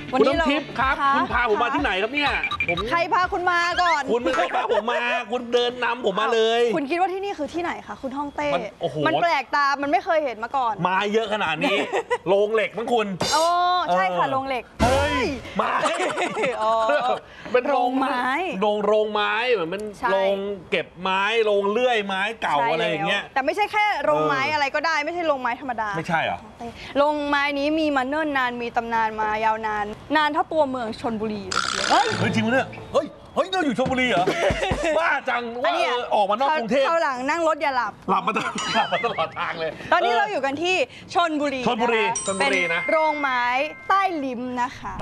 คุณน้ำทิพย์ครับคุณพาผมมาที่ไหนครับเนี่ยใครพาคุณมาก่อนคุณไม่เคยพาผมมาคุณเดินนำผมมาเลยคุณคิดว่าที่นี่คือที่ไหนคะคุณฮ่องเต้มันแปลกตามันไม่เคยเห็นมาก่อนมาเยอะขนาดนี้โรงเหล็กมั้งคุณโอ้ใช่ค่ะโรงเหล็กเฮ้ยไม้เป็นโรงไม้โรงไม้เหมือนเป็นโรงเก็บไม้โรงเลื่อยไม้เก่าอะไรอย่างเงี้ยแต่ไม่ใช่แค่โรงไม้อะไรก็ได้ไม่ใช่โรงไม้ธรรมดาไม่ใช่เหรอโรงไม้นี้มีมาเนิ่นนานมีตำนานมายาวนานเท่าตัวเมืองชลบุรีเฮ้ยจริงไหมเนี่ยเฮ้ยเราอยู่ชลบุรีเหรอบ้าจังว่าออกมานอกกรุงเทพคราวหลังนั่งรถอย่าหลับมาตลอดทางเลยตอนนี้เราอยู่กันที่ชลบุรีนะโรงไม้ใต้ลิ้มนะคะ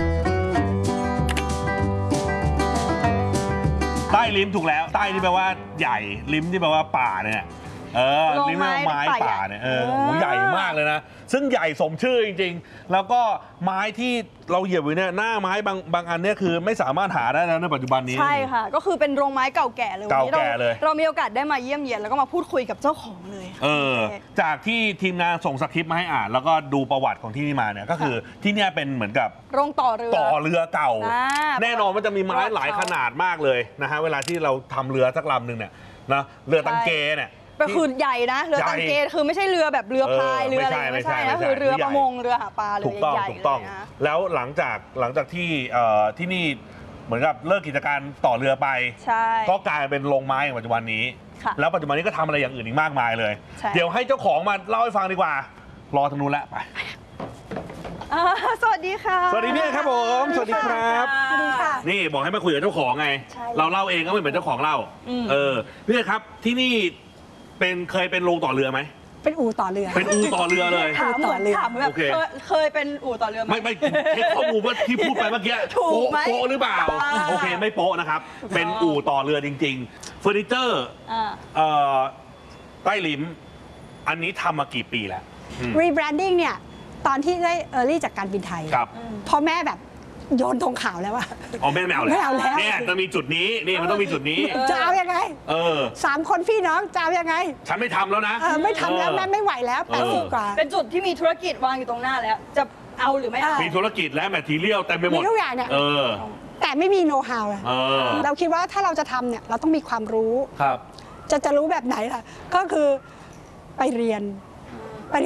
ใต้ลิ้มถูกแล้วใต้ที่แปลว่าใหญ่ลิ้มที่แปลว่าป่าเนี่ยลิ้มไม้ป่าเนี่ยใหญ่มากเลยนะซึ่งใหญ่สมชื่อจริงๆแล้วก็ไม้ที่เราเหยียบไว้เนี่ยหน้าไม้บางอันเนี่ยคือไม่สามารถหาได้แล้วในปัจจุบันนี้ใช่ค่ะก็คือเป็นโรงไม้เก่าแก่เลยเรามีโอกาสได้มาเยี่ยมเยียนแล้วก็มาพูดคุยกับเจ้าของเลยจากที่ทีมงานส่งสคริปต์มาให้อ่านแล้วก็ดูประวัติของที่นี่มาเนี่ยก็คือที่นี่เป็นเหมือนกับโรงต่อเรือเก่าแน่นอนมันจะมีไม้หลายขนาดมากเลยนะฮะเวลาที่เราทำเรือสักลำหนึ่งเนี่ยนะเรือตังเกเนี่ยก็คือใหญ่นะเรือตังเกคือไม่ใช่เรือแบบเรือพายเรืออะไรไม่ใช่นะคือเรือประมงเรือหาปลาเลยใหญ่เลยนะแล้วหลังจากที่นี่เหมือนกับเลิกกิจการต่อเรือไปก็กลายเป็นโรงไม้ในปัจจุบันนี้แล้วปัจจุบันนี้ก็ทำอะไรอย่างอื่นอีกมากมายเลยเดี๋ยวให้เจ้าของมาเล่าให้ฟังดีกว่ารอทางนู้นแล้วไปสวัสดีค่ะสวัสดีพี่ครับผมสวัสดีครับสวัสดีค่ะนี่บอกให้มาคุยกับเจ้าของไงเราเล่าเองก็ไม่เหมือนเจ้าของเล่าพี่ครับที่นี่เคยเป็นโรงต่อเรือไหมเป็นอู่ต่อเรือเป็นอู่ต่อเรือเลยถามแบบเคยเป็นอู่ต่อเรือไหมไม่เช็คข้อมูลว่าที่พูดไปเมื่อกี้โป๊ะหรือเปล่าโอเคไม่โป๊ะนะครับเป็นอู่ต่อเรือจริงๆเฟอร์นิเจอร์ใต้ลิ้มอันนี้ทำมากี่ปีแล้วรีแบรนดิ้งเนี่ยตอนที่ได้จากการบินไทยพอแม่แบบโยนธงขาวแล้วอะแม่ไม่เอาแล้วเนี่ยจะมีจุดนี้นี่มันต้องมีจุดนี้จะเอายังไง3 คนพี่น้องจะเอายังไงฉันไม่ทำแล้วนะไม่ทำแล้วแม่ไม่ไหวแล้ว80 กว่าเป็นจุดที่มีธุรกิจวางอยู่ตรงหน้าแล้วจะเอาหรือไม่เอามีธุรกิจและแมททีเรียลเต็มไปหมดมีทุกอย่างเนี่ยแต่ไม่มีโน้ตฮาวเลยเราคิดว่าถ้าเราจะทำเนี่ยเราต้องมีความรู้จะรู้แบบไหนล่ะก็คือไปเรียน